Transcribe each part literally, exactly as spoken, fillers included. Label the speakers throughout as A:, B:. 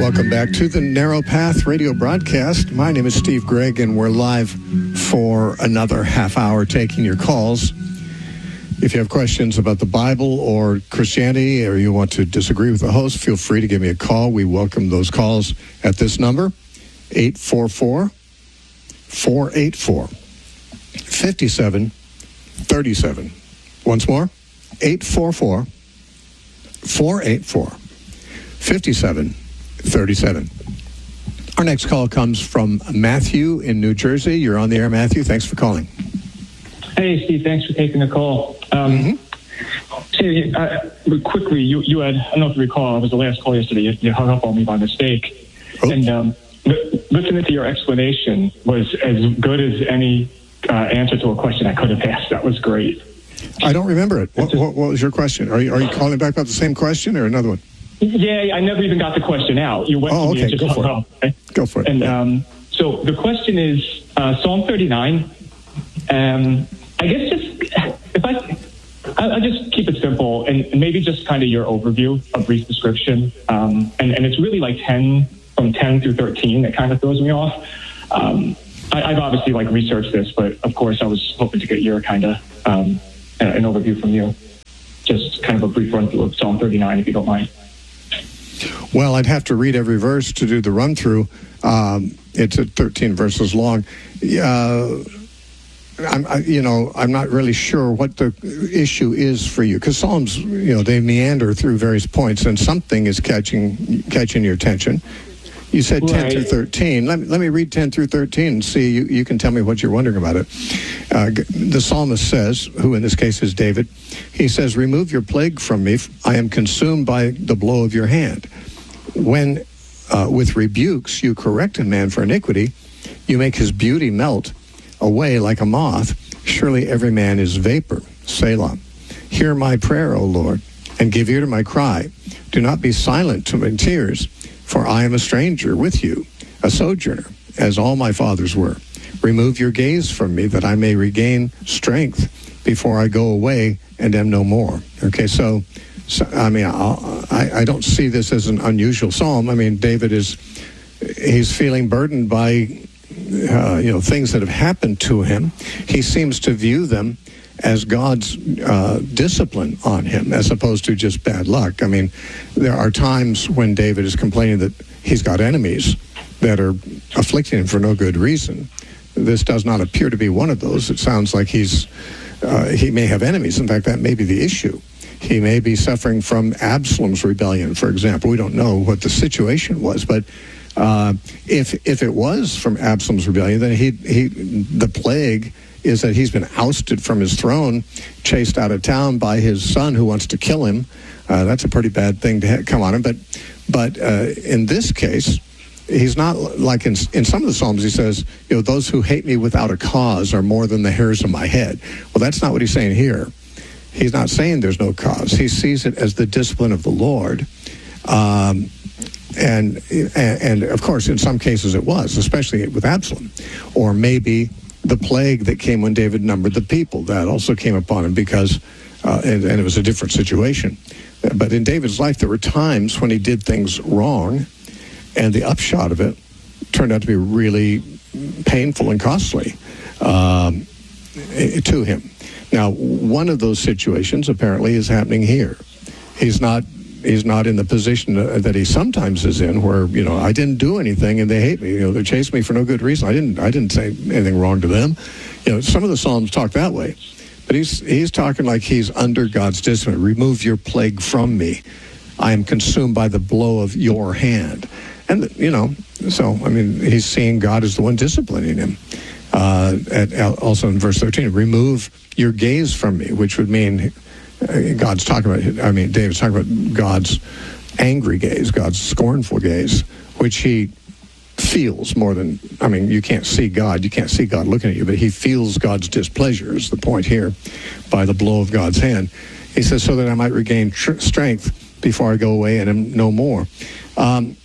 A: Welcome back to the Narrow Path radio broadcast. My name is Steve Gregg, and we're live for another half hour taking your calls. If you have questions about the Bible or Christianity, or you want to disagree with the host, feel free to give me a call. We welcome those calls at this number, eight four four, four eight four, five seven three seven. Once more, eight four four, four eight four, five seven three seven. Our next call comes from Matthew in New Jersey. You're on the air, Matthew. Thanks for calling.
B: Hey, Steve. Thanks for taking the call. Um, mm-hmm. See, uh, quickly, you, you had, I don't know if you recall, it was the last call yesterday. You, you hung up on me by mistake. Oh. And um, listening to your explanation was as good as any uh, answer to a question I could have asked. That was great.
A: I don't remember it. What, what, what was your question? Are you, are you calling back about the same question or another one?
B: Yeah, I never even got the question out. You went
A: oh,
B: to
A: okay.
B: me and just
A: Go
B: hung
A: for
B: up.
A: it.
B: Okay?
A: Go for it.
B: And um, so the question is uh, Psalm thirty-nine. Um, I guess just if I, I'll just keep it simple and maybe just kind of your overview, a brief description. Um, and, and it's really like ten from ten through thirteen that kind of throws me off. Um, I, I've obviously like researched this, but of course I was hoping to get your kind of um, an overview from you. Just kind of a brief run through of Psalm thirty-nine, if you don't mind.
A: Well, I'd have to read every verse to do the run through. Um, it's at thirteen verses long. Uh, I'm, I, you know, I'm not really sure what the issue is for you, because Psalms, you know, they meander through various points, and something is catching catching your attention. You said ten right. through thirteen. Let me, let me read ten through thirteen and see. You, you can tell me what you're wondering about it. Uh, the psalmist says, who in this case is David, he says, "Remove your plague from me. I am consumed by the blow of your hand. When uh, with rebukes you correct a man for iniquity, you make his beauty melt away like a moth. Surely every man is vapor. Selah. Hear my prayer, O Lord, and give ear to my cry. Do not be silent to my tears, for I am a stranger with you, a sojourner, as all my fathers were. Remove your gaze from me, that I may regain strength before I go away and am no more." Okay, so, so I mean, I'll, I, I don't see this as an unusual psalm. I mean, David is, he's feeling burdened by, uh, you know, things that have happened to him. He seems to view them as God's uh, discipline on him, as opposed to just bad luck. I mean, there are times when David is complaining that he's got enemies that are afflicting him for no good reason. This does not appear to be one of those. It sounds like he's uh, he may have enemies. In fact, that may be the issue. He may be suffering from Absalom's rebellion, for example. We don't know what the situation was, but uh, if if it was from Absalom's rebellion, then he he the plague is that he's been ousted from his throne, chased out of town by his son who wants to kill him. Uh, that's a pretty bad thing to ha- come on him. But but uh, in this case, he's not like in in some of the Psalms. He says, you know, those who hate me without a cause are more than the hairs of my head. Well, that's not what he's saying here. He's not saying there's no cause. He sees it as the discipline of the Lord. Um, and, and and of course, in some cases it was, especially with Absalom, or maybe the plague that came when David numbered the people, that also came upon him because, uh, and, and it was a different situation. But in David's life, there were times when he did things wrong, and the upshot of it turned out to be really painful and costly um, to him. Now, one of those situations apparently is happening here. He's not he's not in the position that he sometimes is in, where, you know, I didn't do anything and they hate me. You know, they chased me for no good reason. I didn't I didn't say anything wrong to them. You know, some of the Psalms talk that way. But he's he's talking like he's under God's discipline. Remove your plague from me. I am consumed by the blow of your hand. And, you know, so, I mean, he's seeing God as the one disciplining him. Uh, at, also in verse thirteen, remove your gaze from me, which would mean God's talking about, I mean, David's talking about God's angry gaze, God's scornful gaze, which he feels more than, I mean, you can't see God, you can't see God looking at you, but he feels God's displeasure is the point here, by the blow of God's hand. He says, so that I might regain tr- strength before I go away and am no more. Um,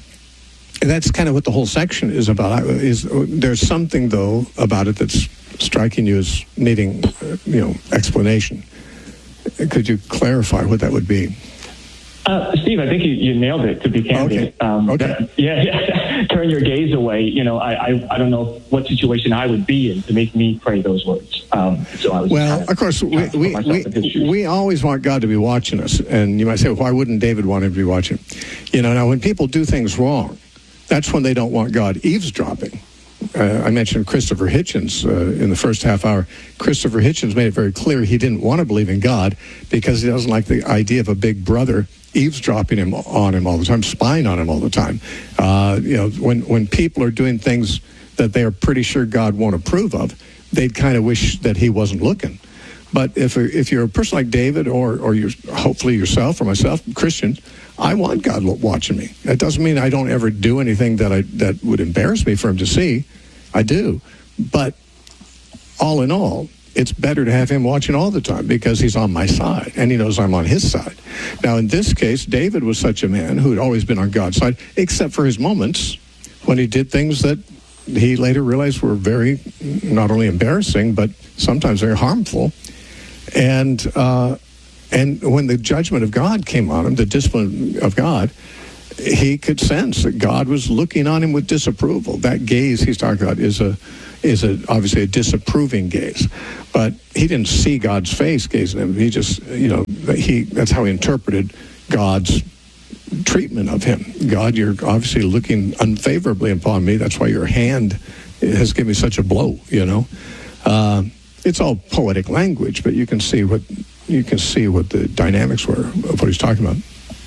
A: and that's kind of what the whole section is about. Is there's something, though, about it that's striking you as needing, uh, you know, explanation. Could you clarify what that would be?
B: Uh, Steve, I think you, you nailed it, to be candid.
A: Okay.
B: Um,
A: Okay.
B: that- yeah, yeah. Turn your gaze away. You know, I, I, I don't know what situation I would be in to make me pray those words. Um, so I was
A: Well,
B: kind of,
A: of course, we,
B: trying to put
A: we,
B: myself in his
A: we,
B: shoes.
A: we always want God to be watching us. And you might say, well, why wouldn't David want him to be watching? You know, now when people do things wrong, that's when they don't want God eavesdropping. Uh, I mentioned Christopher Hitchens uh, in the first half hour. Christopher Hitchens made it very clear he didn't want to believe in God because he doesn't like the idea of a big brother eavesdropping him on him all the time, spying on him all the time. Uh, you know, when when people are doing things that they are pretty sure God won't approve of, they'd kind of wish that he wasn't looking. But if if you're a person like David, or or you're hopefully yourself or myself, Christians, I want God watching me. That doesn't mean I don't ever do anything that I that would embarrass me for him to see. I do. But all in all, it's better to have him watching all the time because he's on my side and he knows I'm on his side. Now, in this case, David was such a man who had always been on God's side, except for his moments when he did things that he later realized were very, not only embarrassing, but sometimes very harmful. And uh, and when the judgment of God came on him, the discipline of God, he could sense that God was looking on him with disapproval. That gaze he's talking about is a is a obviously a disapproving gaze, but he didn't see God's face gazing at him. He just, you know, he that's how he interpreted God's treatment of him. God, you're obviously looking unfavorably upon me. That's why your hand has given me such a blow. You know, uh, it's all poetic language, but you can see what you can see what the dynamics were of what he's talking about.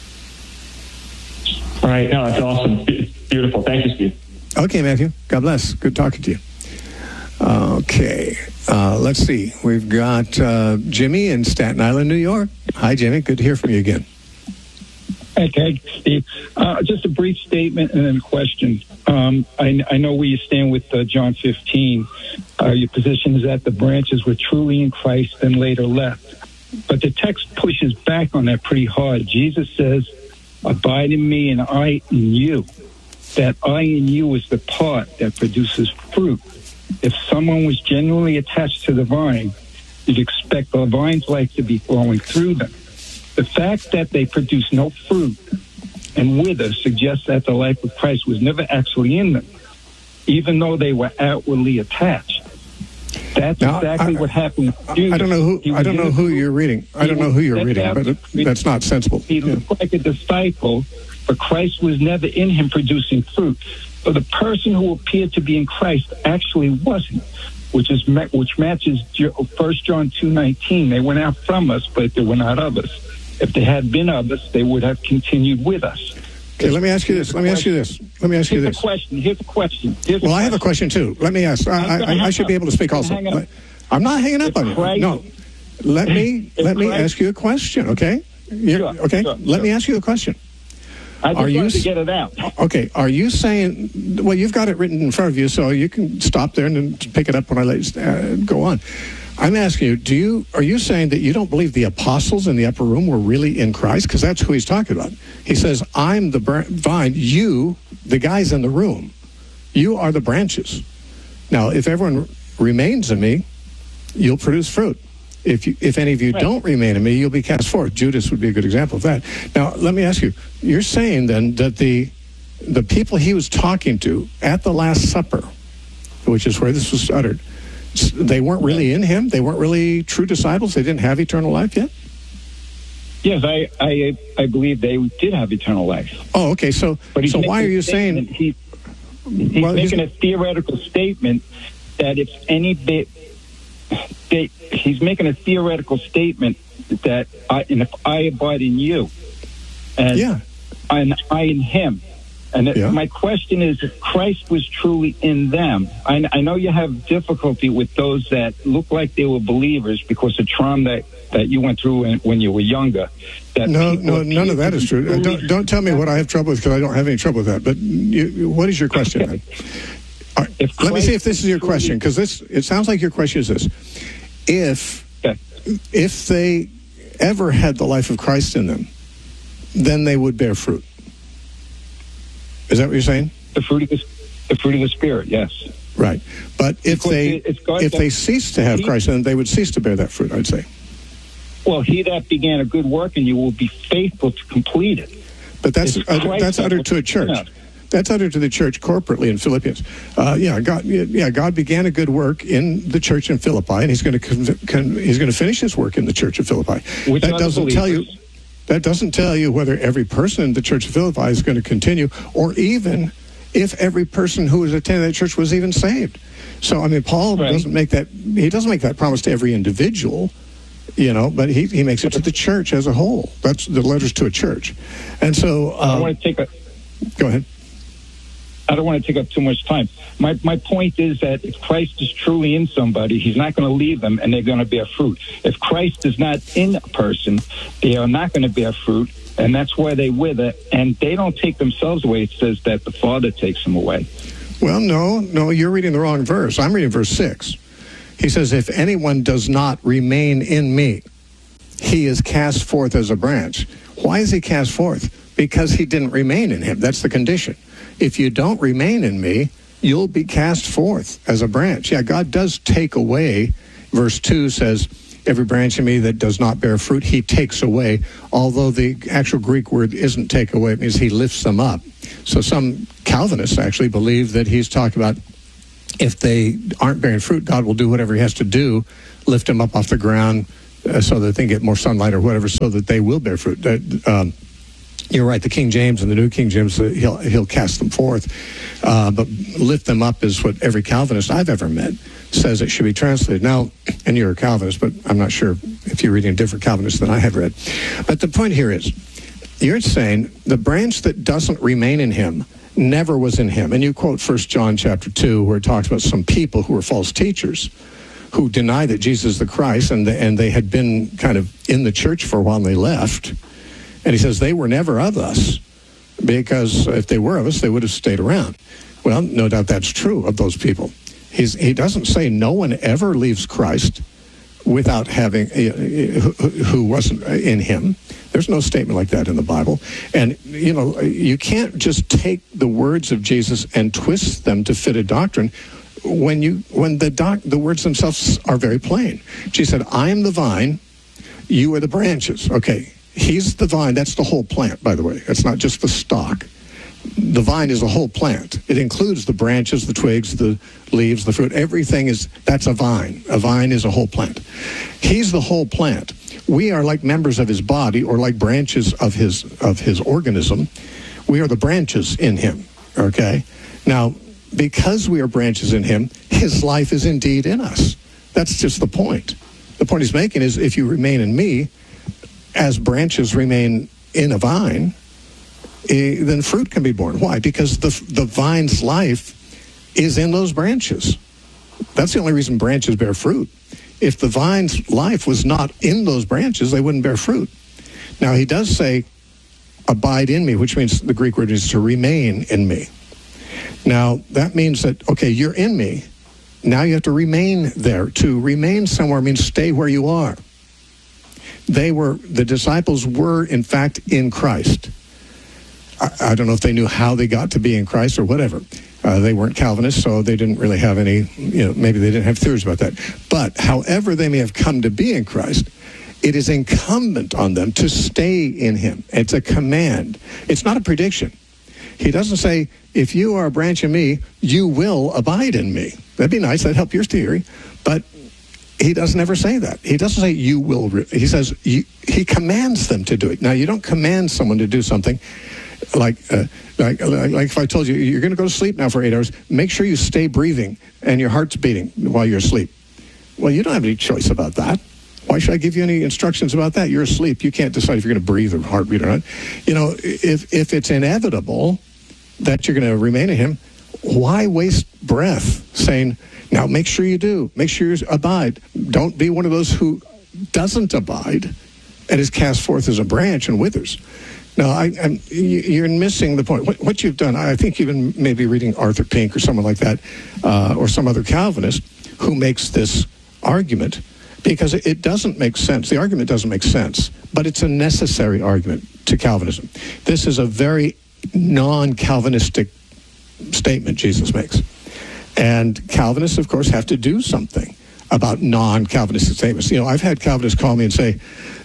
B: All right. No, that's awesome. Beautiful. Thank you, Steve.
A: Okay, Matthew. God bless. Good talking to you. Okay. Uh, let's see. We've got uh, Jimmy in Staten Island, New York. Hi, Jimmy. Good to hear from you again.
C: Okay, Steve. Uh, just a brief statement and then a question. Um, I, I know where you stand with uh, John fifteen. Uh, your position is that the branches were truly in Christ and later left. But the text pushes back on that pretty hard. Jesus says, abide in me and I in you. That I in you is the part that produces fruit. If someone was genuinely attached to the vine, you'd expect the vine's life to be flowing through them. The fact that they produce no fruit and wither suggests that the life of Christ was never actually in them, even though they were outwardly attached. That's
A: Now,
C: exactly
A: I,
C: what happened with
A: I,
C: Judas.
A: I don't know who
C: He
A: I don't know who
C: was-
A: you're reading. I don't know who you're reading, but it, that's not sensible.
C: He
A: Yeah.
C: looked like a disciple, but Christ was never in him producing fruit. So the person who appeared to be in Christ actually wasn't, which is ma- which matches First John two nineteen. They went out from us, but they were not of us. If they had been of us, they would have continued with us.
A: Okay, let me ask you this. Let me ask you this. Let me ask you
C: Here's
A: this.
C: a question. Here's a question. Here's
A: Well, I have a question too. Let me ask. I,
C: I'm gonna
A: I, I
C: hang
A: should be
C: up.
A: able to speak
C: I'm
A: also.
C: gonna hang up.
A: I'm not hanging up
C: If
A: on you.
C: Christ-
A: No. Let me
C: If
A: let me
C: Christ-
A: ask you a question. Okay. You're-
C: Sure,
A: okay.
C: sure,
A: let
C: sure.
A: me ask you a question.
C: I just
A: Are you
C: wanted to
A: s-
C: get it out.
A: Okay. Are you saying? Well, you've got it written in front of you, so you can stop there and then pick it up when I let uh, go on. I'm asking you, do you are you saying that you don't believe the apostles in the upper room were really in Christ? Because that's who he's talking about. He says, I'm the br- vine, you, the guys in the room, you are the branches. Now, if everyone remains in me, you'll produce fruit. If you, if any of you
C: Right.
A: don't remain in me, you'll be cast forth. Judas would be a good example of that. Now, let me ask you, you're saying then that the the people he was talking to at the Last Supper, which is where this was uttered, they weren't really in him? They weren't really true disciples? They didn't have eternal life yet?
C: Yes, I, I, I believe they did have eternal life.
A: Oh, okay. So,
C: But he's
A: so why are
C: making a
A: you saying...
C: statement- He, he's
A: Well, he's-
C: making a theoretical statement that if any bit... They, he's making a theoretical statement that I, and if I abide in you, and,
A: Yeah.
C: and I in him. And it,
A: Yeah.
C: my question is, if Christ was truly in them, I, I know you have difficulty with those that look like they were believers because of trauma that, that you went through when, when you were younger. That
A: No,
C: people
A: no, none of that is true. Uh, Don't, don't tell me what I have trouble with because I don't have any trouble with that. But you, what is your question? Then? All right,
C: If
A: let me see if
C: Christ
A: this is your
C: truly-
A: question because this it sounds like your question is this: if
C: Okay.
A: if they ever had the life of Christ in them, then they would bear fruit. Is that what you're saying?
C: The fruit of the, the fruit of the Spirit, yes.
A: Right. But if
C: Because
A: they
C: it- it's God
A: if
C: that-
A: they cease to have
C: He-
A: Christ, then they would cease to bear that fruit. I'd say.
C: Well, he that began a good work and you will be faithful to complete it.
A: But that's
C: It's
A: uh,
C: Christ
A: that's
C: that
A: uttered
C: will-
A: to a church.
C: Yeah.
A: That's uttered to the church corporately in Philippians. Uh, yeah, God. Yeah, God began a good work in the church in Philippi, and He's going to con- con- He's going to finish His work in the church of Philippi.
C: With
A: that
C: other
A: doesn't tell you.
C: believers.
A: That doesn't tell you whether every person in the church of Philippi is going to continue, or even if every person who was attending that church was even saved. So, I mean, Paul
C: Right.
A: doesn't make that. He doesn't make that promise to every individual. You know, but he, he makes it to the church as a whole. That's the letters to a church. And so,
C: I
A: um,
C: want to take a.
A: go ahead.
C: I don't want to take up too much time. My my point is that if Christ is truly in somebody, He's not going to leave them, and they're going to bear fruit. If Christ is not in a person, they are not going to bear fruit, and that's why they wither. And they don't take themselves away. It says that the Father takes them away.
A: Well, no, no, you're reading the wrong verse. I'm reading verse six. He says, if anyone does not remain in me, he is cast forth as a branch. Why is he cast forth? Because he didn't remain in him. That's the condition. If you don't remain in me, you'll be cast forth as a branch. Yeah, God does take away. Verse two says, every branch in me that does not bear fruit, he takes away. Although the actual Greek word isn't take away, it means he lifts them up. So some Calvinists actually believe that he's talking about if they aren't bearing fruit, God will do whatever he has to do, lift them up off the ground uh, so that they get more sunlight or whatever, so that they will bear fruit. That, um, You're right. The King James and the New King James, uh, he'll he'll cast them forth, uh, but lift them up is what every Calvinist I've ever met says it should be translated. Now, and you're a Calvinist, but I'm not sure if you're reading a different Calvinist than I have read. But the point here is, you're saying the branch that doesn't remain in him never was in him, and you quote First John chapter two, where it talks about some people who were false teachers, who deny that Jesus is the Christ, and the, and they had been kind of in the church for a while and they left. And he says, they were never of us, because if they were of us, they would have stayed around. Well, no doubt that's true of those people. He's, he doesn't say no one ever leaves Christ without having, uh, who, who wasn't in him. There's no statement like that in the Bible. And, you know, you can't just take the words of Jesus and twist them to fit a doctrine when you when the doc, the words themselves are very plain. Jesus said, I am the vine, you are the branches. Okay. He's the vine. That's the whole plant, by the way. It's not just the stalk. The vine is a whole plant. It includes the branches, the twigs, the leaves, the fruit. Everything is, that's a vine. A vine is a whole plant. He's the whole plant. We are like members of his body, or like branches of his of his organism. We are the branches in him, okay? Now, because we are branches in him, his life is indeed in us. That's just the point. The point he's making is, if you remain in me, as branches remain in a vine, eh, then fruit can be born. Why? Because the the vine's life is in those branches. That's the only reason branches bear fruit. If the vine's life was not in those branches, they wouldn't bear fruit. Now, he does say, abide in me, which means the Greek word is to remain in me. Now, that means that, okay, you're in me. Now you have to remain there. To remain somewhere means stay where you are. They were, the disciples were, in fact, in Christ. I, I don't know if they knew how they got to be in Christ or whatever. Uh, they weren't Calvinists, so they didn't really have any, you know, maybe they didn't have theories about that. But however they may have come to be in Christ, it is incumbent on them to stay in him. It's a command. It's not a prediction. He doesn't say, if you are a branch in me, you will abide in me. That'd be nice. That'd help your theory. But he doesn't ever say that. He doesn't say you will. Re-. He says you, he commands them to do it. Now, you don't command someone to do something like, uh, like, like if I told you, you're going to go to sleep now for eight hours, make sure you stay breathing and your heart's beating while you're asleep. Well, you don't have any choice about that. Why should I give you any instructions about that? You're asleep. You can't decide if you're going to breathe or heartbeat or not. You know, if if it's inevitable that you're going to remain in him, why waste breath saying, now make sure you do. Make sure you abide. Don't be one of those who doesn't abide and is cast forth as a branch and withers. No, I, I'm, you're missing the point. What, what you've done, I think you've been maybe reading Arthur Pink or someone like that, uh, or some other Calvinist who makes this argument, because it doesn't make sense. The argument doesn't make sense, but it's a necessary argument to Calvinism. This is a very non-Calvinistic statement Jesus makes. And Calvinists, of course, have to do something about non-Calvinistic statements. You know, I've had Calvinists call me and say,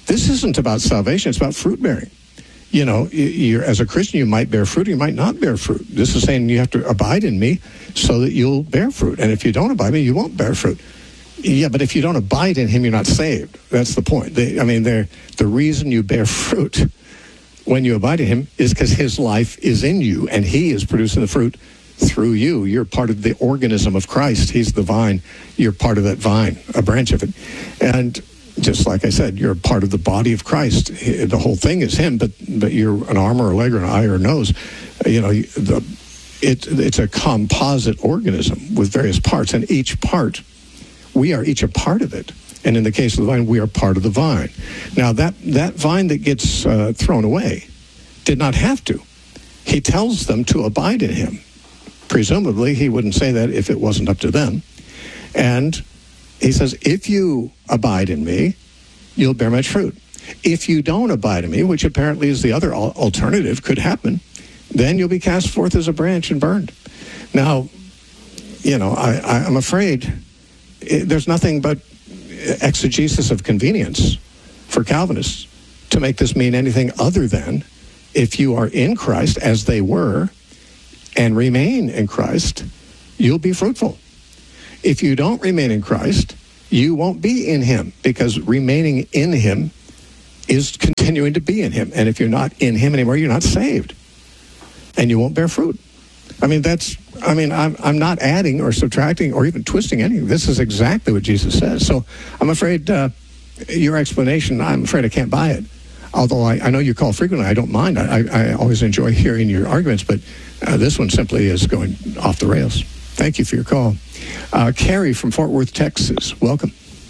A: This isn't about salvation. It's about fruit bearing. You know, you're, as a Christian, you might bear fruit, you might not bear fruit. This is saying you have to abide in me so that you'll bear fruit. And if you don't abide in me, you won't bear fruit. Yeah, but if you don't abide in him, you're not saved. That's the point. They, I mean, the reason you bear fruit when you abide in him is because his life is in you, and he is producing the fruit through you. You're part of the organism of Christ. He's the vine. You're part of that vine, a branch of it. And just like I said, you're a part of the body of Christ. The whole thing is him, but but you're an arm or a leg or an eye or a nose. You know, the, it, it's a composite organism with various parts, and each part, we are each a part of it. And in the case of the vine, we are part of the vine. Now, that, that vine that gets uh, thrown away did not have to. He tells them to abide in him. Presumably, he wouldn't say that if it wasn't up to them. And he says, if you abide in me, you'll bear much fruit. If you don't abide in me, which apparently is the other alternative, could happen, then you'll be cast forth as a branch and burned. Now, you know, I, I, I'm afraid it, there's nothing but exegesis of convenience for Calvinists to make this mean anything other than if you are in Christ, as they were, and remain in Christ, you'll be fruitful. If you don't remain in Christ, you won't be in him, because remaining in him is continuing to be in him. And if you're not in him anymore, you're not saved. And you won't bear fruit. I mean, that's, I mean, I'm, I'm not adding or subtracting or even twisting anything. This is exactly what Jesus says. So I'm afraid uh, your explanation, I'm afraid I can't buy it. Although I, I know you call frequently, I don't mind. I, I always enjoy hearing your arguments, but uh, this one simply is going off the rails. Thank you for your call. Uh, Carrie from Fort Worth, Texas. Welcome.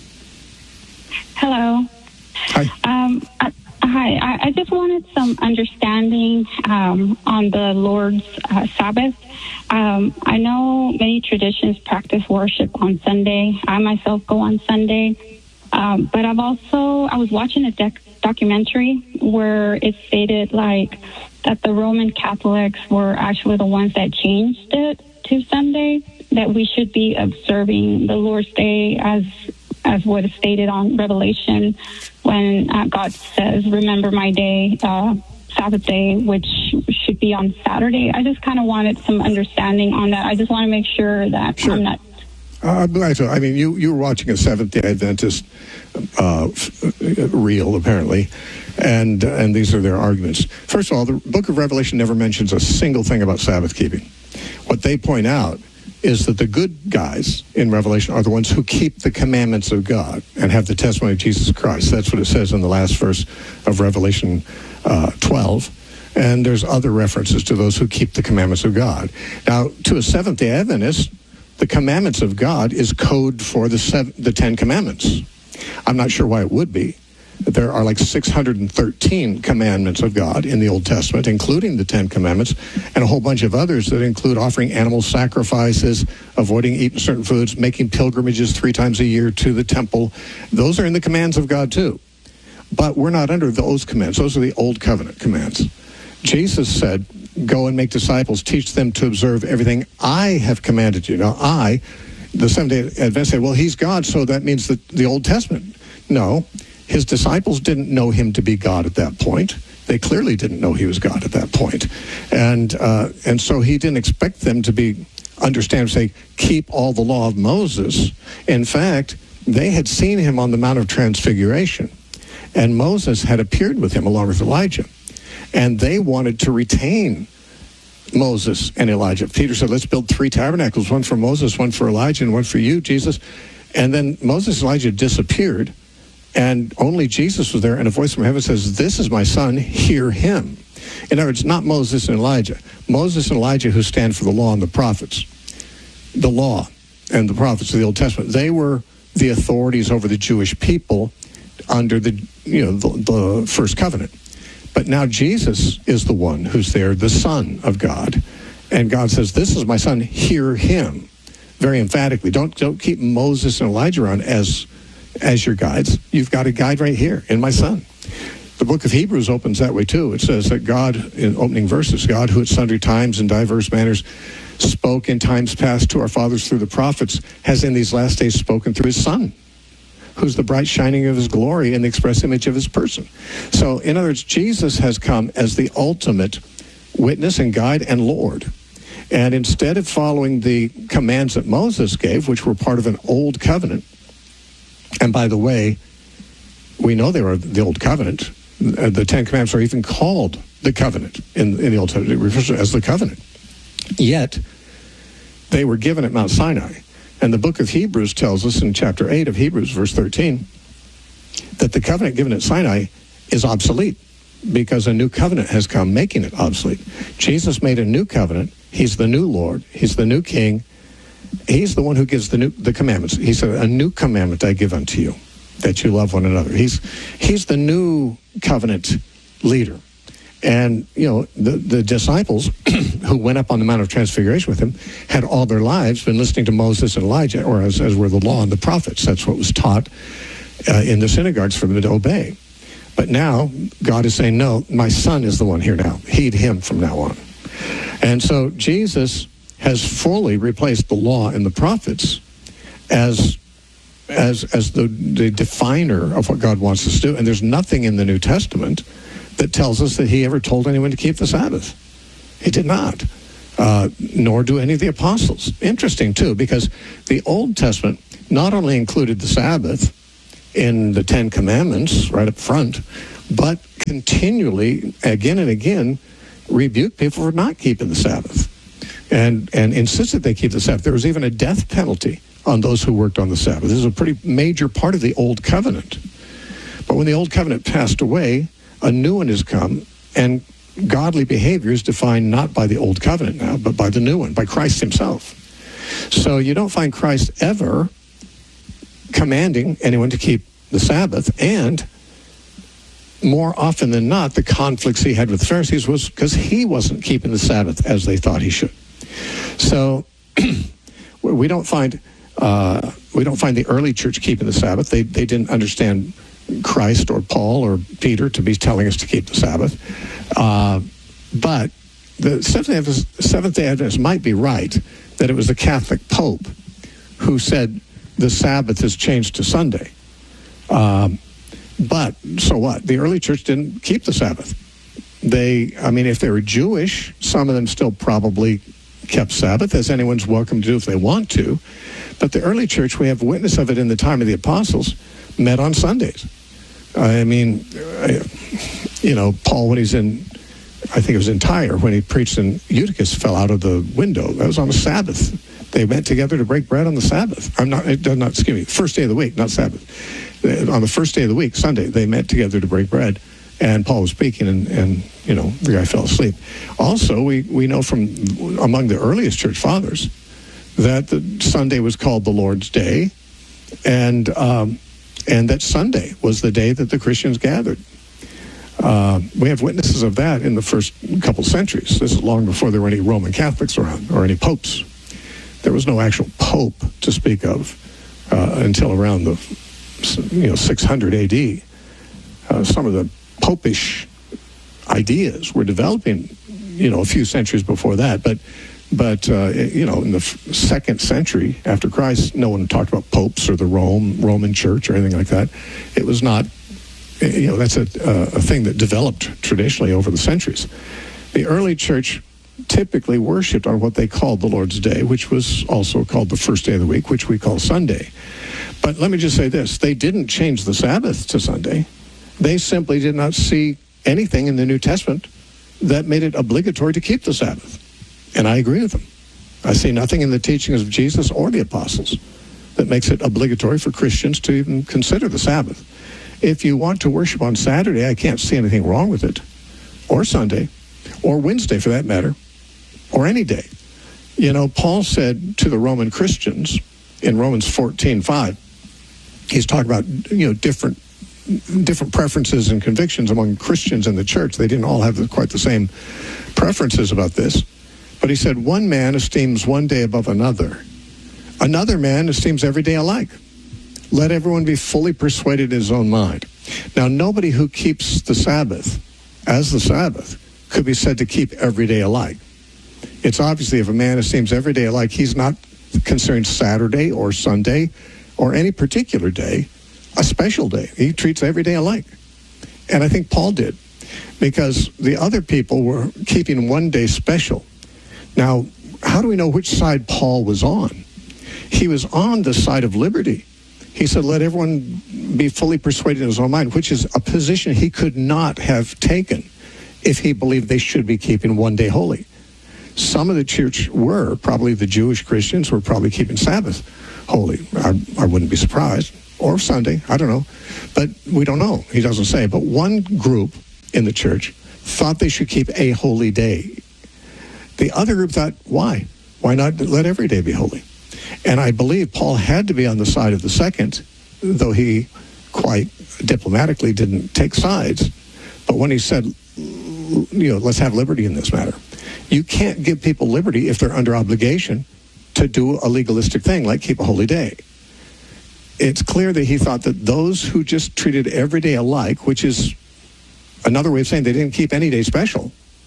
D: Hello.
A: Hi.
D: Um, I, hi. I, I just wanted some understanding um, on the Lord's uh, Sabbath. Um, I know many traditions practice worship on Sunday. I myself go on Sunday. Um, but I've also, I was watching a dec- documentary where it stated like that the Roman Catholics were actually the ones that changed it to Sunday, that we should be observing the Lord's Day as as what is stated on Revelation when uh, God says, remember my day, uh, Sabbath day, which should be on Saturday. I just kind of wanted some understanding on that. I just want to make sure that
A: Sure.
D: I'm not...
A: Uh, I'm glad to. I mean, you, you were watching a Seventh-day Adventist uh, reel, apparently, and uh, and these are their arguments. First of all, the book of Revelation never mentions a single thing about Sabbath keeping. What they point out is that the good guys in Revelation are the ones who keep the commandments of God and have the testimony of Jesus Christ. That's what it says in the last verse of Revelation uh, twelve. And there's other references to those who keep the commandments of God. Now, to a Seventh-day Adventist, the commandments of God is code for the seven, the Ten Commandments. I'm not sure why it would be. There are like six hundred thirteen commandments of God in the Old Testament, including the Ten Commandments, and a whole bunch of others that include offering animal sacrifices, avoiding eating certain foods, making pilgrimages three times a year to the temple. Those are in the commands of God too. But we're not under those commands. Those are the Old Covenant commands. Jesus said, go and make disciples, teach them to observe everything I have commanded you. Now, I, the Seventh-day Adventists say, well, he's God, so that means that the Old Testament. No, his disciples didn't know him to be God at that point. They clearly didn't know he was God at that point. And, uh, and so he didn't expect them to be, understand, say, keep all the law of Moses. In fact, they had seen him on the Mount of Transfiguration, and Moses had appeared with him along with Elijah. And they wanted to retain Moses and Elijah. Peter said, let's build three tabernacles, one for Moses, one for Elijah, and one for you, Jesus. And then Moses and Elijah disappeared, and only Jesus was there, and a voice from heaven says, this is my son, hear him. In other words, not Moses and Elijah. Moses and Elijah, who stand for the law and the prophets. The law and the prophets of the Old Testament. They were the authorities over the Jewish people under the, you know, the, the first covenant. But now Jesus is the one who's there, the Son of God. And God says, this is my son, hear him. Very emphatically. Don't don't keep Moses and Elijah on as, as your guides. You've got a guide right here in my son. The book of Hebrews opens that way too. It says that God, in opening verses, God who at sundry times and diverse manners spoke in times past to our fathers through the prophets, has in these last days spoken through his son, who's the bright shining of his glory and the express image of his person. So, in other words, Jesus has come as the ultimate witness and guide and Lord. And instead of following the commands that Moses gave, which were part of an old covenant, and by the way, we know they were the old covenant. The Ten Commandments are even called the covenant in, in the Old Testament. It refers to it as the covenant. Yet, they were given at Mount Sinai. And the book of Hebrews tells us in chapter eight of Hebrews, verse thirteen, that the covenant given at Sinai is obsolete because a new covenant has come, making it obsolete. Jesus made a new covenant. He's the new Lord. He's the new King. He's the one who gives the new the commandments. He said, a new commandment I give unto you, that you love one another. He's he's the new covenant leader. And, you know, the, the disciples who went up on the Mount of Transfiguration with him had all their lives been listening to Moses and Elijah, or as, as were the law and the prophets. That's what was taught uh, in the synagogues for them to obey. But now, God is saying, no, my son is the one here now. Heed him from now on. And so Jesus has fully replaced the law and the prophets as as as the, the definer of what God wants us to do. And there's nothing in the New Testament that tells us that he ever told anyone to keep the Sabbath. He did not, uh, nor do any of the apostles. Interesting, too, because the Old Testament not only included the Sabbath in the Ten Commandments right up front, but continually, again and again, rebuked people for not keeping the Sabbath and, and insisted they keep the Sabbath. There was even a death penalty on those who worked on the Sabbath. This is a pretty major part of the Old Covenant. But when the Old Covenant passed away, a new one has come, and godly behavior is defined not by the Old Covenant now, but by the new one, by Christ himself. So you don't find Christ ever commanding anyone to keep the Sabbath, and more often than not, the conflicts he had with the Pharisees was because he wasn't keeping the Sabbath as they thought he should. So we don't find uh, we don't find the early church keeping the Sabbath. They they didn't understand Christ or Paul or Peter to be telling us to keep the Sabbath. Uh, but the Seventh-day Adventists might be right that it was the Catholic Pope who said the Sabbath has changed to Sunday. Um, but so what? The early church didn't keep the Sabbath. They, I mean, if they were Jewish, some of them still probably kept Sabbath, as anyone's welcome to do if they want to. But the early church, we have witness of it in the time of the apostles, met on Sundays. I mean, you know, Paul, when he's in, I think it was in Tyre, when he preached in Eutychus, fell out of the window. That was on the Sabbath. They met together to break bread on the Sabbath. I'm not, not excuse me, first day of the week, not Sabbath. On the first day of the week, Sunday, they met together to break bread. And Paul was speaking, and, and you know, the guy fell asleep. Also, we, we know from among the earliest church fathers that the Sunday was called the Lord's Day, and um, and that Sunday was the day that the Christians gathered. Uh, we have witnesses of that in the first couple centuries. This is long before there were any Roman Catholics around or any popes. There was no actual pope to speak of uh, until around the you know six hundred A D. Uh, some of the popish ideas were developing, you know, a few centuries before that. But, but uh, you know, in the f- second century after Christ, no one talked about popes or the Rome Roman Church or anything like that. It was not, you know, that's a, uh, a thing that developed traditionally over the centuries. The early church typically worshipped on what they called the Lord's Day, which was also called the first day of the week, which we call Sunday. But let me just say this. They didn't change the Sabbath to Sunday. They simply did not see anything in the New Testament that made it obligatory to keep the Sabbath. And I agree with them. I see nothing in the teachings of Jesus or the apostles that makes it obligatory for Christians to even consider the Sabbath. If you want to worship on Saturday, I can't see anything wrong with it. Or Sunday. Or Wednesday, for that matter. Or any day. You know, Paul said to the Roman Christians in Romans fourteen five, he's talking about, you know, different different preferences and convictions among Christians in the church. They didn't all have the, quite the same preferences about this. But he said, one man esteems one day above another. Another man esteems every day alike. Let everyone be fully persuaded in his own mind. Now, nobody who keeps the Sabbath as the Sabbath could be said to keep every day alike. It's obviously if a man esteems every day alike, he's not considering Saturday or Sunday or any particular day a special day. He treats every day alike. And I think Paul did, because the other people were keeping one day special. Now, how do we know which side Paul was on? He was on the side of liberty. He said, let everyone be fully persuaded in his own mind, which is a position he could not have taken if he believed they should be keeping one day holy. Some of the church were, probably the Jewish Christians were probably keeping Sabbath holy. I, I wouldn't be surprised. Or Sunday, I don't know. But we don't know. He doesn't say. But one group in the church thought they should keep a holy day. The other group thought, why? Why not let every day be holy? And I believe Paul had to be on the side of the second, though he quite diplomatically didn't take sides. But when he said, you know, let's have liberty in this matter, you can't give people liberty if they're under obligation to do a legalistic thing like keep a holy day. It's clear that he thought that those who just treated every day alike, which is another way of saying they didn't keep any day special,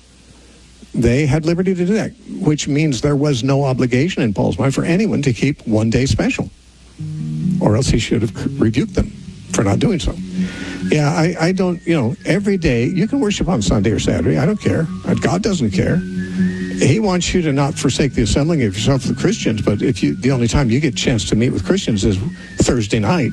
A: they had liberty to do that, which means there was no obligation in Paul's mind for anyone to keep one day special, or else he should have rebuked them for not doing so. Yeah, I, I don't, you know, every day, you can worship on Sunday or Saturday, I don't care. God doesn't care. He wants you to not forsake the assembling of yourself with Christians, but if you, the only time you get a chance to meet with Christians is Thursday night,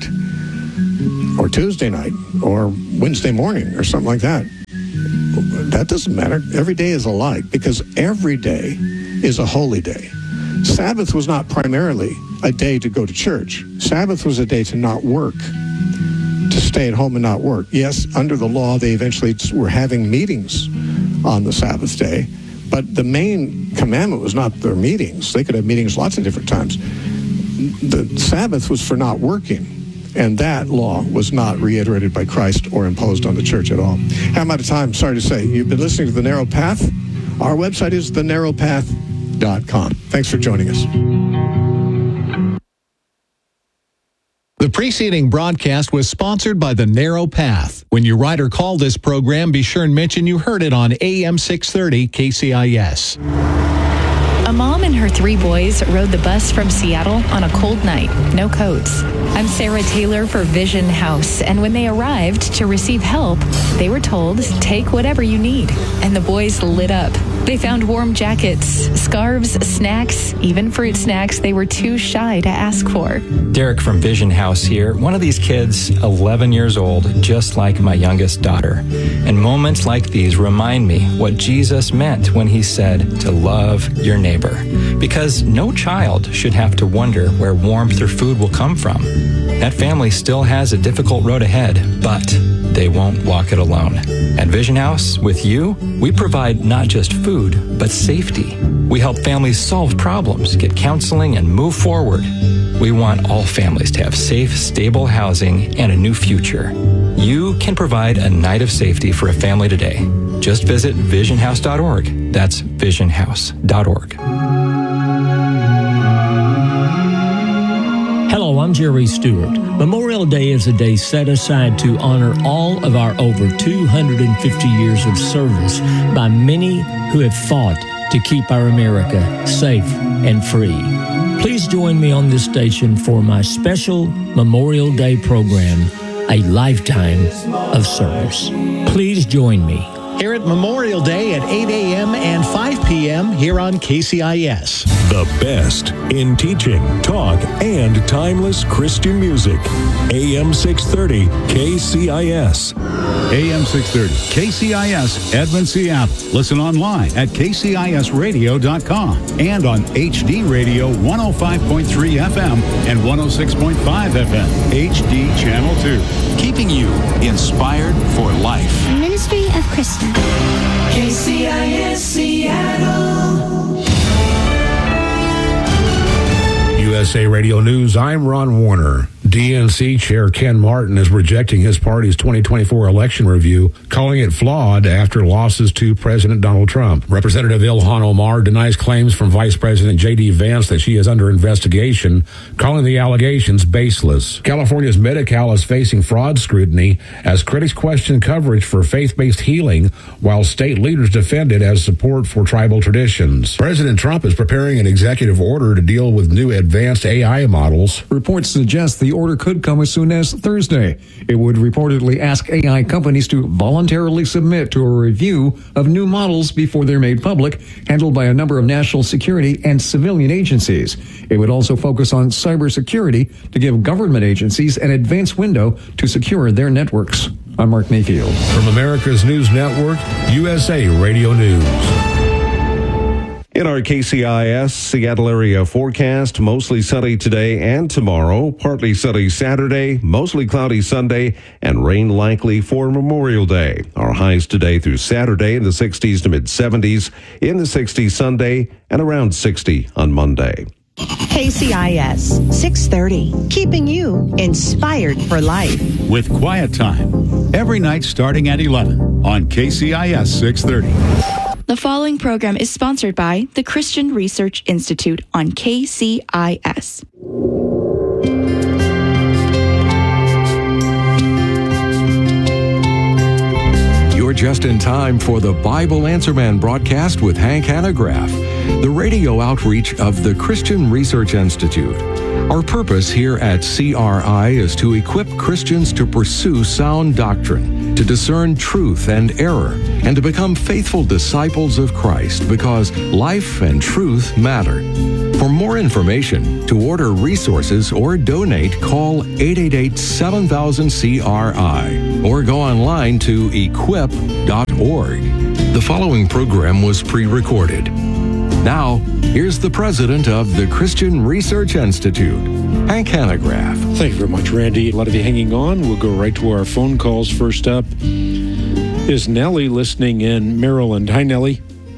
A: or Tuesday night, or Wednesday morning, or something like that. That doesn't matter. Every day is alike, because every day is a holy day. Sabbath was not primarily a day to go to church. Sabbath was a day to not work, to stay at home and not work. Yes, under the law, they eventually were having meetings on the Sabbath day, but the main commandment was not their meetings. They could have meetings lots of different times. The Sabbath was for not working. And that law was not reiterated by Christ or imposed on the church at all. I'm out of time, sorry to say. You've been listening to The Narrow Path. Our website is the narrow path dot com. Thanks for joining us.
E: The preceding broadcast was sponsored by The Narrow Path. When you write or call this program, be sure and mention you heard it on A M six thirty K C I S.
F: A mom and her three boys rode the bus from Seattle on a cold night, no coats. I'm Sarah Taylor for Vision House, and when they arrived to receive help, they were told, take whatever you need. And the boys lit up. They found warm jackets, scarves, snacks, even fruit snacks they were too shy to ask for.
G: Derek from Vision House here. One of these kids, eleven years old, just like my youngest daughter. And moments like these remind me what Jesus meant when he said to love your neighbor. Because no child should have to wonder where warmth or food will come from. That family still has a difficult road ahead, but they won't walk it alone. At Vision House, with you, we provide not just food, but safety. We help families solve problems, get counseling, and move forward. We want all families to have safe, stable housing and a new future. You can provide a night of safety for a family today. Just visit vision house dot org. That's vision house dot org.
H: Hello, I'm Jerry Stewart. Memorial Day is a day set aside to honor all of our over two hundred fifty years of service by many who have fought to keep our America safe and free. Please join me on this station for my special Memorial Day program, A Lifetime of Service. Please join me.
E: Here at Memorial Day at eight a.m. and five p.m. here on K C I S.
I: The best in teaching, talk, and timeless Christian music. A M six thirty K C I S.
J: A M six thirty K C I S, Edmond, Seattle. Listen online at K C I S radio dot com and on H D Radio one oh five point three F M and one oh six point five F M. H D Channel two.
K: Keeping you inspired for life.
L: Ministry of Christian.
M: K C I S Seattle.
N: U S A Radio News, I'm Ron Warner. D N C Chair Ken Martin is rejecting his party's twenty twenty-four election review, calling it flawed after losses to President Donald Trump. Representative Ilhan Omar denies claims from Vice President J D Vance that she is under investigation, calling the allegations baseless. California's Medi-Cal is facing fraud scrutiny as critics question coverage for faith-based healing, while state leaders defend it as support for tribal traditions. President Trump is preparing an executive order to deal with new advanced A I models.
O: Reports suggest the order
L: order could come as soon as Thursday. It would reportedly ask A I companies to voluntarily submit to a review of new models before they're made public, handled by a number of national security and civilian agencies. It would also focus on cybersecurity to give government agencies an advanced window to secure their networks. I'm Mark Mayfield.
N: From America's News Network, U S A Radio News.
O: In our K C I S Seattle area forecast, mostly sunny today and tomorrow, partly sunny Saturday, mostly cloudy Sunday, and rain likely for Memorial Day. Our highs today through Saturday in the sixties to mid seventies, in the sixties Sunday, and around sixty on Monday.
P: K C I S six thirty, keeping you inspired for life.
J: With Quiet Time, every night starting at eleven on K C I S six thirty.
Q: The following program is sponsored by the Christian Research Institute on K C I S.
R: You're just in time for the Bible Answer Man broadcast with Hank Hanegraaff, the radio outreach of the Christian Research Institute. Our purpose here at C R I is to equip Christians to pursue sound doctrine, to discern truth and error, and to become faithful disciples of Christ, because life and truth matter. For more information, to order resources or donate, call eight eight eight, seven thousand C R I or go online to equip dot org. The following program was pre-recorded. Now, here's the president of the Christian Research Institute, Hank Hanegraaff.
S: Thank you very much, Randy. A lot of you hanging on. We'll go right to our phone calls. First up is Nellie listening in Maryland. Hi, Nellie.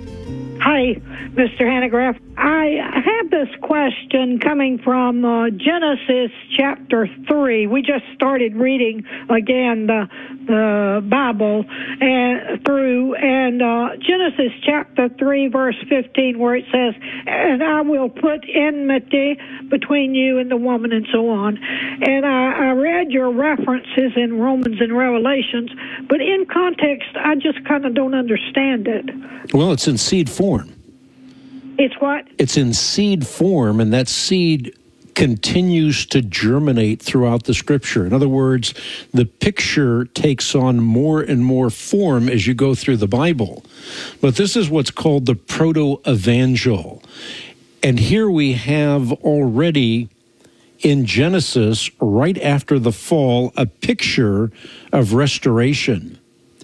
T: Hi, Mister Hanegraaff. I have this question coming from uh, Genesis chapter three. We just started reading again the the Bible and through and uh, Genesis chapter three, verse fifteen, where it says, "And I will put enmity between you and the woman," and so on. And I, I read your references in Romans and Revelations, but in context, I just kind of don't understand it.
S: Well, it's in seed form.
T: It's what?
S: It's in seed form, and that seed continues to germinate throughout the Scripture. In other words, the picture takes on more and more form as you go through the Bible. But this is what's called the proto-evangel. And here we have already in Genesis, right after the fall, a picture of restoration.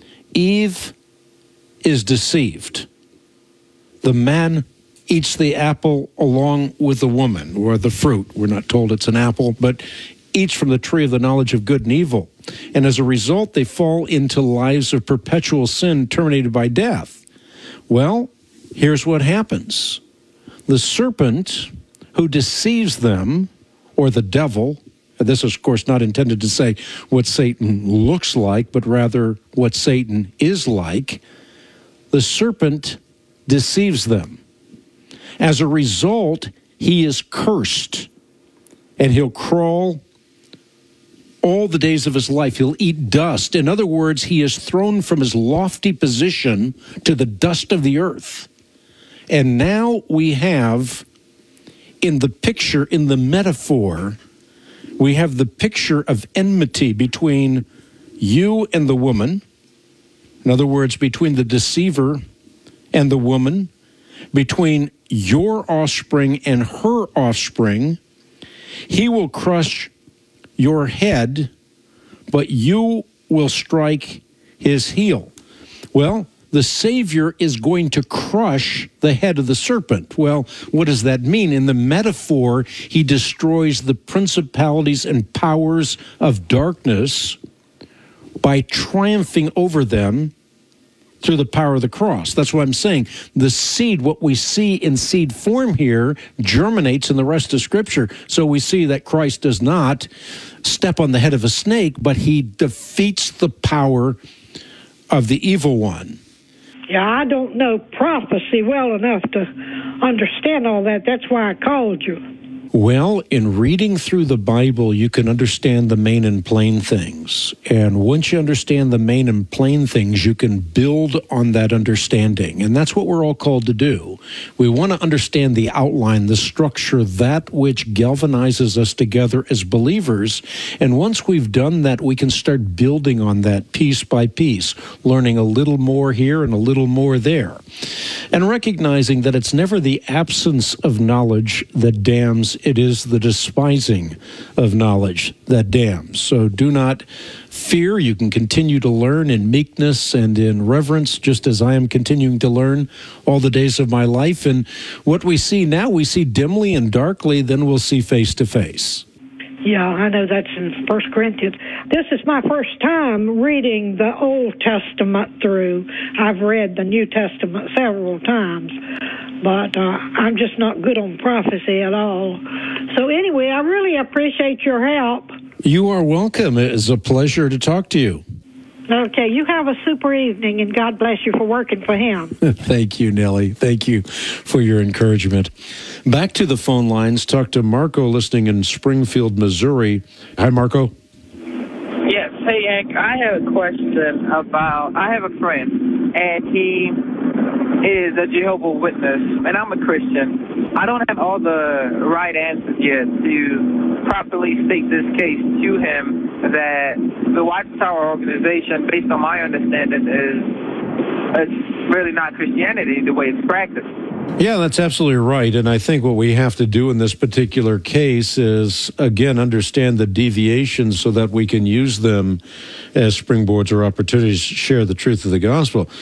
S: Eve is deceived. The man eats the apple along with the woman, or the fruit. We're not told it's an apple, but eats from the tree of the knowledge of good and evil. And as a result, they fall into lives of perpetual sin terminated by death. Well, here's what happens. The serpent who deceives them, or the devil, and this is, of course, not intended to say what Satan looks like, but rather what Satan is like, the serpent deceives them. As a result, he is cursed, and he'll crawl all the days of his life. He'll eat dust. In other words, he is thrown from his lofty position to the dust of the earth. And now we have, in the picture, in the metaphor, we have the picture of enmity between you and the woman. In other words, between the deceiver and the woman, between your offspring and her offspring. He will crush your head, but you will strike his heel. Well, the Savior is going to crush the head of the serpent. Well, what does that mean? In the metaphor, he destroys the principalities and powers of darkness by triumphing over them through the power of the cross. That's what I'm saying. The seed, what we see in seed form here, germinates in the rest of Scripture. So we see that Christ does not step on the head of a snake, but he defeats the power of the evil one.
T: Yeah, I don't know prophecy well enough to understand all that. That's why I called you.
S: Well, in reading through the Bible, you can understand the main and plain things. And once you understand the main and plain things, you can build on that understanding. And that's what we're all called to do. We want to understand the outline, the structure, that which galvanizes us together as believers. And once we've done that, we can start building on that piece by piece, learning a little more here and a little more there. And recognizing that it's never the absence of knowledge that damns, it is the despising of knowledge that damns. So do not fear. You can continue to learn in meekness and in reverence, just as I am continuing to learn all the days of my life. And what we see now, we see dimly and darkly, then we'll see face to face.
T: Yeah, I know that's in First Corinthians. This is my first time reading the Old Testament through. I've read the New Testament several times, but uh, I'm just not good on prophecy at all. So anyway, I really appreciate your help.
S: You are welcome. It is a pleasure to talk to you.
T: Okay, you have a super evening, and God bless you for working for him.
S: Thank you, Nellie. Thank you for your encouragement. Back to the phone lines. Talk to Marco, listening in Springfield, Missouri. Hi, Marco.
U: Yes. Hey, Hank, I have a question about, I have a friend, and he is a Jehovah's Witness, and I'm a Christian. I don't have all the right answers yet to properly state this case to him that the White Tower organization, based on my understanding, is it's really not Christianity the way it's practiced.
S: Yeah, that's absolutely right. And I think what we have to do in this particular case is, again, understand the deviations so that we can use them as springboards or opportunities to share the truth of the gospel.